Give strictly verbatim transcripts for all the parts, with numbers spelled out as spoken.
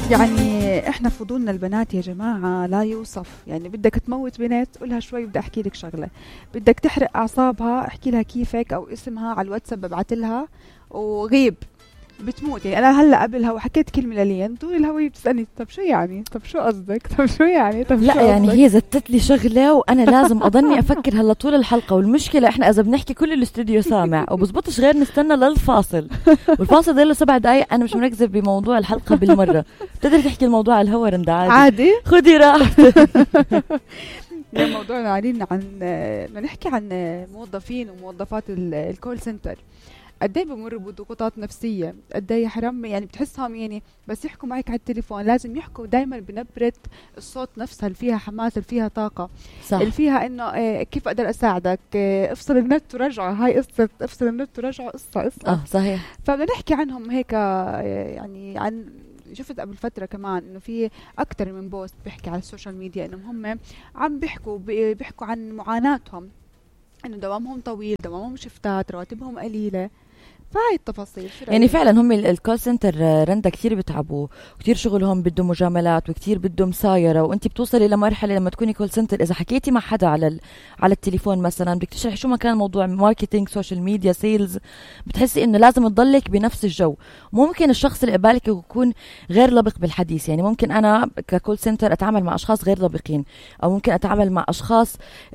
يعني احنا فضولنا البنات يا جماعة لا يوصف. يعني بدك تموت بنت قولها شوي بدي احكي لك شغلة، بدك تحرق اعصابها احكي لها كيفك او اسمها على الواتساب ببعت لها وغيب بتموت. يعني انا هلا قبلها وحكيت كلمه للين طول الهوية بتسالني طب شو يعني، طب شو قصدك، طب شو يعني، طب لا شو يعني قصدك؟ هي زتت لي شغله وانا لازم اضلني افكر هلا طول الحلقه. والمشكله احنا اذا بنحكي كل الاستوديو سامع وبزبطش غير نستنى للفاصل، والفاصل ده له سبع دقائق انا مش مركزه بموضوع الحلقه بالمره. بتقدر تحكي الموضوع على الهوا رندا عادي عادي خدي راحتك. اليوم موضوعنا عن عن بدنا نحكي عن موظفين وموظفات الكول سنتر. قد ايه بمروا بضغوطات نفسيه، قد ايه حرام يعني بتحسهم يعني بس يحكوا معك على التليفون لازم يحكوا دائما بنبره الصوت نفسها اللي فيها حماس، اللي فيها طاقه، صح. اللي فيها انه إيه كيف اقدر اساعدك، إيه افصل النت ورجعه، هاي قصه افصل النت ورجعه قصه قصه اه صحيح. فبدنا نحكي عنهم هيك يعني عن شفت قبل فترة كمان انه في اكتر من بوست بيحكي على السوشيال ميديا انهم هم عم بيحكوا بيحكوا عن معاناتهم، انه دوامهم طويل، دوامهم شفتات، رواتبهم قليلة. فهاي التفاصيل يعني فعلا هم الكول سنتر رندا كتير بتعبوا وكتير شغلهم بده مجاملات وكتير بده مسايرة. وانت بتوصلي لمرحلة لما تكوني كول سنتر اذا حكيتي مع حدا على على التليفون مثلا بدك تشرحي شو ما كان موضوع ماركتينج سوشيال ميديا سيلز، بتحسي انه لازم تضلك بنفس الجو. ممكن الشخص اللي قبالك يكون غير لبق بالحديث، يعني ممكن انا ككول سنتر اتعامل مع اشخاص غير لبقين، او ممكن اتعامل مع اشخاص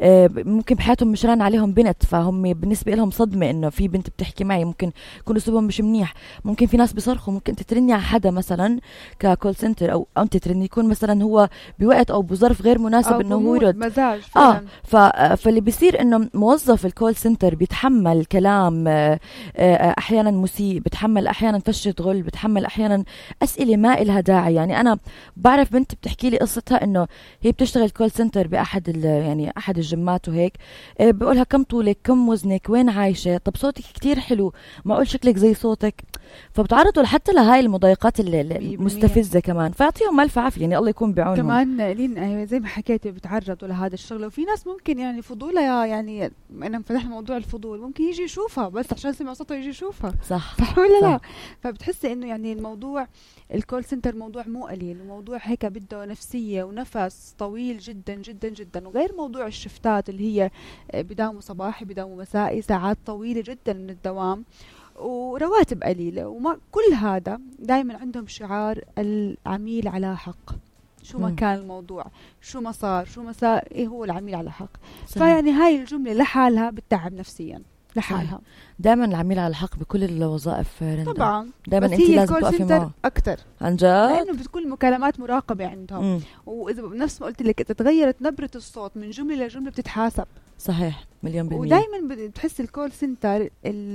ممكن بحياتهم مش ران عليهم بنت، فهم بالنسبة لهم صدمة انه في بنت بتحكي معي، ممكن يكون اسلوبهم مش منيح، ممكن في ناس بيصرخوا، ممكن تترني على حدا مثلا ككول سنتر او انت ترني يكون مثلا هو بوقت او بظرف غير مناسب انه هو يرد مزاج اه ف... فاللي بيصير انه موظف الكول سنتر بيتحمل كلام آه آه احيانا مسيء، بتحمل احيانا فشة غل، بتحمل احيانا اسئله ما إلها داعي. يعني انا بعرف بنت بتحكي لي قصتها انه هي بتشتغل كول سنتر باحد يعني احد الجمات وهيك، آه بقولها كم طولك، كم وزنك، وين عايشه، طب صوتك كتير حلو، معقول شكلك زي صوتك. فبتعرضوا حتى لهاي المضايقات المستفزة كمان، فيعطيهم ألف عافية، يعني الله يكون بعونهم. كمان لين زي ما حكيتي بتعرضوا لهذا الشغل، وفي ناس ممكن يعني فضولها، يعني أنا فتحنا موضوع الفضول ممكن يجي يشوفها بس عشان سمع صوتها يجي يشوفها، صح صح ولا صح. لا؟ فبتحسي إنه يعني الموضوع الكول سنتر موضوع مو قليل، وموضوع هيك بده نفسية ونفس طويل جدا جدا جدا، وغير موضوع الشفتات اللي هي بداوموا صباحي بداوموا مسائي، ساعات طويلة جدا من الدوام ورواتب قليلة، وما كل هذا دائما عندهم شعار العميل على حق. شو ما كان الموضوع، شو ما صار، شو ما صار، ايه هو العميل على حق. صحيح. فيعني هاي الجملة لحالها بتتعب نفسيا لحالها. دائما العميل على الحق بكل الوظائف رندا. طبعا دائما انت لازم تقفي معه اكثر عن جد، لانه بتكون المكالمات مراقبة عندهم. مم. واذا نفس ما قلت لك اذا تغيرت نبرة الصوت من جملة لجملة بتتحاسب. صحيح مليون بالمية. ودائما بتحس الكول سنتر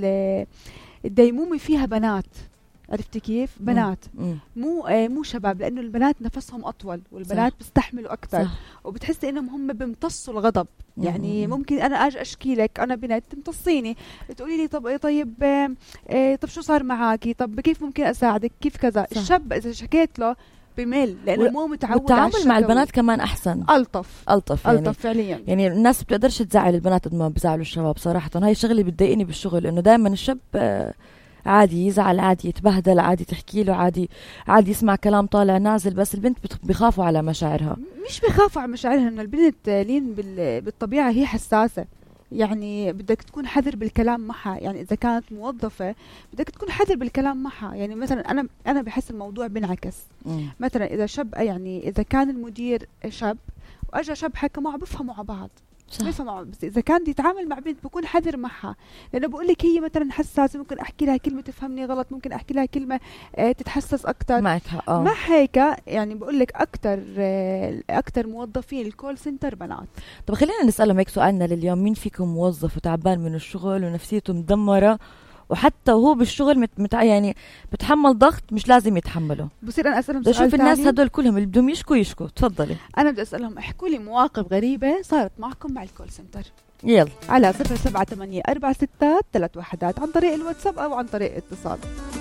الديمومة فيها بنات، عرفت كيف؟ بنات مم. مو آه مو شباب، لانه البنات نفسهم اطول والبنات صح. بيستحملوا اكثر، وبتحسي انهم هم بيمتصوا الغضب. يعني مم. ممكن انا اجي اشكي لك، انا بنت تمتصيني تقولي لي طب طيب آه آه طب شو صار معاكي، طب كيف ممكن اساعدك، كيف كذا. صح. الشاب اذا شكيت له بمل لانه و... مو متعود. والتعامل مع البنات كمان احسن، الطف الطف يعني. الطف فعليا. يعني الناس بتقدرش تزعل البنات قد ما بزعلوا الشباب صراحه. هاي الشغله بتضايقني بالشغل، انه دائما الشاب آه عادي يزعل، عادي يتبهدل، عادي تحكي له، عادي عادي يسمع كلام طالع نازل، بس البنت بيخافوا على مشاعرها. مش بيخافوا على مشاعرها، انه البنت لين بالطبيعه هي حساسه، يعني بدك تكون حذر بالكلام معها. يعني اذا كانت موظفه بدك تكون حذر بالكلام معها. يعني مثلا انا انا بحس الموضوع بنعكس. مم. مثلا اذا شاب، يعني اذا كان المدير شاب واجا شاب حكى معه بفهموا على بعض، بفهموا، بس اذا كان دي يتعامل مع بنت بكون حذر معها، لانه بقول لك هي مثلا حساسه، ممكن احكي لها كلمه تفهمني غلط، ممكن احكي لها كلمه آه تتحسس اكثر معك. اه مع هيك يعني بقول لك اكثر آه اكثر موظفين الكول سنتر بنات. طب خلينا نسالهم هيك سؤالنا لليوم، مين فيكم موظف وتعبان من الشغل ونفسيته مدمره، وحتى وهو بالشغل مت... مت... يعني بتحمل ضغط مش لازم يتحمله؟ بصير انا اسالهم سؤال شوف الناس هدول كلهم اللي بدهم يشكوا يشكوا. تفضلي. انا بدي اسالهم احكوا لي مواقف غريبه صارت معكم مع الكول سنتر. يلا على صفر سبعة ثمانية أربعة ستة ثلاث وحدات عن طريق الواتساب او عن طريق اتصال.